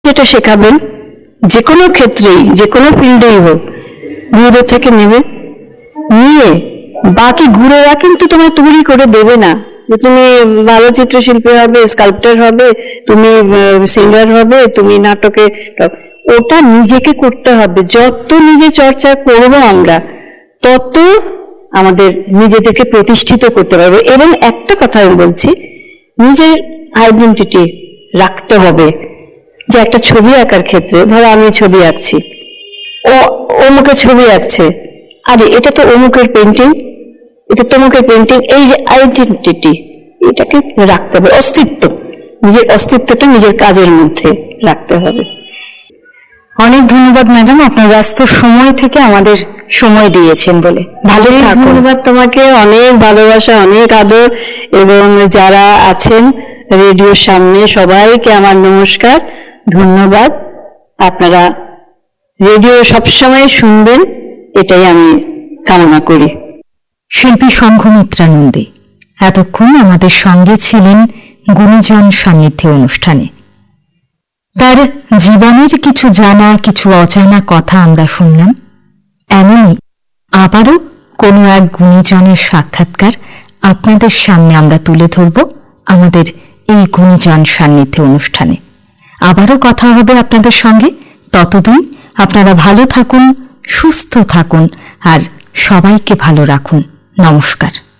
যেটা শেখাবেন যে কোনো ক্ষেত্রেই, যে কোনো ফিল্ডেই হোক, গুরুদের থেকে নেবেন, নিয়ে বাকি গুরুরা কিন্তু তোমায় তৈরি করে দেবে না যে তুমি ভালো চিত্রশিল্পী হবে, স্কাল্পটার হবে, তুমি সিঙ্গার হবে, তুমি নাটকে। ওটা নিজেকে করতে হবে। যত নিজে চর্চা করবো আমরা, তত আমাদের নিজেদেরকে প্রতিষ্ঠিত করতে পারবে। এবং একটা কথা আমি বলছি, নিজের আইডেন্টিটি রাখতে হবে। যে একটা ছবি আঁকার ক্ষেত্রে, ধরো আমি ছবি আঁকছি, অমুকের ছবি আঁকছে, আরে এটা তো অমুকের পেন্টিং, এটা তমুকের পেন্টিং। এই যে আইডেন্টিটি, এটাকে রাখতে হবে। অস্তিত্ব, নিজের অস্তিত্বটা নিজের কাজের মধ্যে রাখতে হবে। অনেক ধন্যবাদ ম্যাডাম, আপনার ব্যস্ত সময় থেকে আমাদের সময় দিয়েছেন বলে। ভালো থাকুন। ধন্যবাদ তোমাকে, অনেক ভালোবাসা, অনেক আদর। এবং যারা আছেন রেডিওর সামনে সবাইকে আমার নমস্কার, ধন্যবাদ। আপনারা রেডিও সবসময় শুনবেন, এটাই আমি কামনা করি। শিল্পী সংঘমিত্রা নন্দী এতক্ষণ আমাদের সঙ্গে ছিলেন গুণীজন সান্নিধ্যে অনুষ্ঠানে। তার জীবনের কিছু জানা, কিছু অজানা কথা আমরা শুনলাম। এমনই আবারও কোনো এক গুণীজনের সাক্ষাৎকার আপনাদের সামনে আমরা তুলে ধরব আমাদের এই গুণীজন সান্নিধ্যে অনুষ্ঠানে। আবারও কথা হবে আপনাদের সঙ্গে। ততদিন আপনারা ভালো থাকুন, সুস্থ থাকুন আর সবাইকে ভালো রাখুন। নমস্কার।